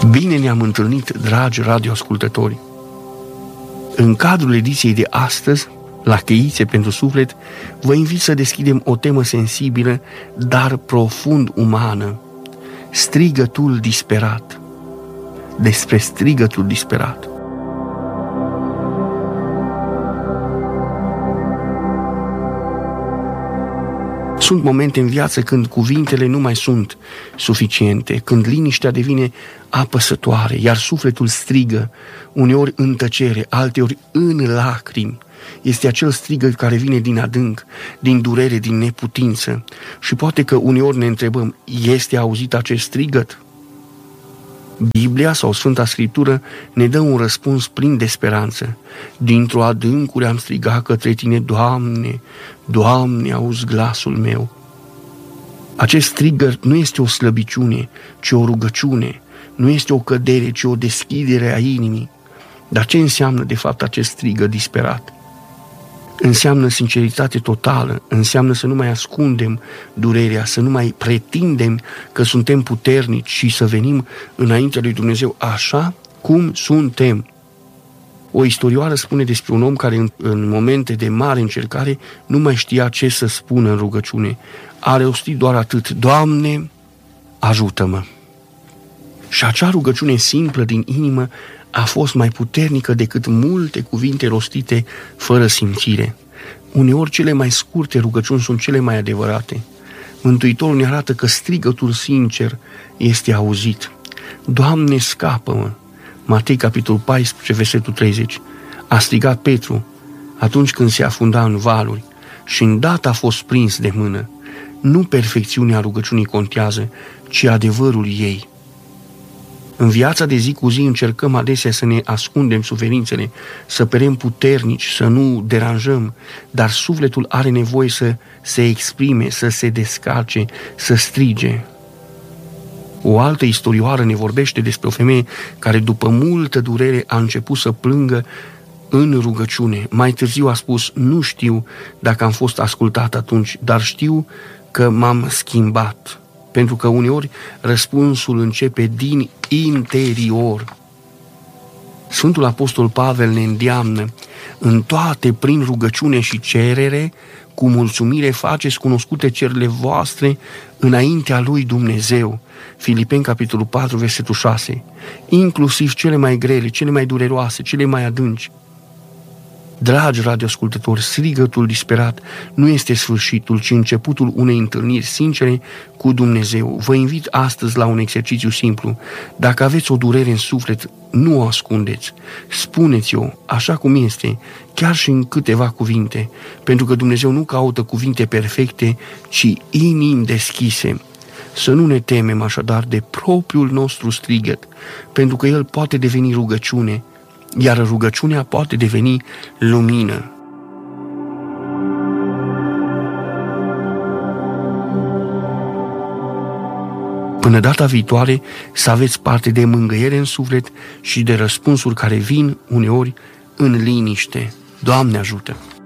Bine ne-am întâlnit, dragi radioascultători! În cadrul ediției de astăzi, la Cheițe pentru Suflet, vă invit să deschidem o temă sensibilă, dar profund umană. Strigătul disperat. Despre strigătul disperat. Sunt momente în viață când cuvintele nu mai sunt suficiente, când liniștea devine apăsătoare, iar sufletul strigă, uneori în tăcere, alteori în lacrimi. Este acel strigăt care vine din adânc, din durere, din neputință. Și poate că uneori ne întrebăm, este auzit acest strigăt? Biblia sau Sfânta Scriptură ne dă un răspuns plin de speranță. Dintr-o adâncuri am strigat către tine, Doamne, Doamne, auzi glasul meu. Acest strigăt nu este o slăbiciune, ci o rugăciune. Nu este o cădere, ci o deschidere a inimii. Dar ce înseamnă de fapt acest strigăt disperat? Înseamnă sinceritate totală, înseamnă să nu mai ascundem durerea, să nu mai pretindem că suntem puternici și să venim înaintea lui Dumnezeu așa cum suntem. O istorioară spune despre un om care în momente de mare încercare nu mai știa ce să spună în rugăciune. A rostit doar atât, Doamne, ajută-mă! Și acea rugăciune simplă din inimă a fost mai puternică decât multe cuvinte rostite fără simțire. Uneori cele mai scurte rugăciuni sunt cele mai adevărate. Mântuitorul ne arată că strigătul sincer este auzit. Doamne, scapă-mă! Matei, capitolul 14, versetul 30. A strigat Petru atunci când se afunda în valuri și îndată a fost prins de mână. Nu perfecțiunea rugăciunii contează, ci adevărul ei. În viața de zi cu zi încercăm adesea să ne ascundem suferințele, să părem puternici, să nu deranjăm, dar sufletul are nevoie să se exprime, să se descarce, să strige. O altă istorioară ne vorbește despre o femeie care după multă durere a început să plângă în rugăciune. Mai târziu a spus, nu știu dacă am fost ascultat atunci, dar știu că m-am schimbat. Pentru că uneori răspunsul începe din interior. Sfântul Apostol Pavel ne îndeamnă, în toate prin rugăciune și cerere, cu mulțumire faceți cunoscute cererile voastre înaintea lui Dumnezeu. Filipeni, capitolul 4, versetul 6. Inclusiv cele mai grele, cele mai dureroase, cele mai adânci. Dragi radioascultători, strigătul disperat nu este sfârșitul, ci începutul unei întâlniri sincere cu Dumnezeu. Vă invit astăzi la un exercițiu simplu. Dacă aveți o durere în suflet, nu o ascundeți. Spuneți-o așa cum este, chiar și în câteva cuvinte, pentru că Dumnezeu nu caută cuvinte perfecte, ci inimi deschise. Să nu ne temem așadar de propriul nostru strigăt, pentru că el poate deveni rugăciune, iar rugăciunea poate deveni lumină. Până data viitoare, să aveți parte de mângâiere în suflet și de răspunsuri care vin uneori în liniște. Doamne ajută!